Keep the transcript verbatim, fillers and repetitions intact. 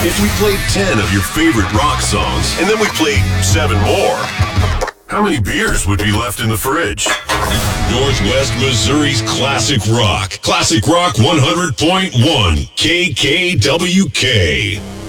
If we played ten of your favorite rock songs, and then we played seven more, how many beers would be left in the fridge? Northwest Missouri's Classic Rock. Classic Rock one hundred point one K K W K.